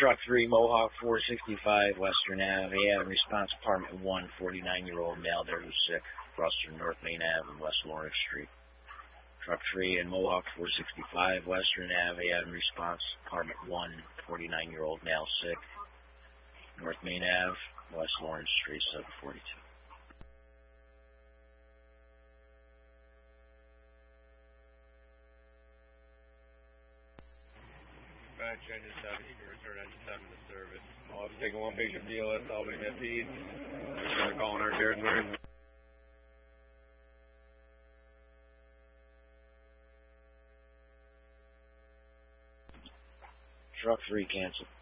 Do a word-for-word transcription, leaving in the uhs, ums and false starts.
Truck three, Mohawk four sixty-five, Western Ave. Adam response, apartment one, forty-nine-year-old male there who's sick, across from North Main Ave and West Lawrence Street. Truck three and Mohawk four sixty-five, Western Ave. Adam response, apartment one, forty-nine-year-old male sick, North Main Ave, West Lawrence Street, seven forty-two. Batch engine seven, you can return engine seven to service. I'll have to take a one patient B L S, I'll be at feed. We're calling our Garrison. Truck three canceled.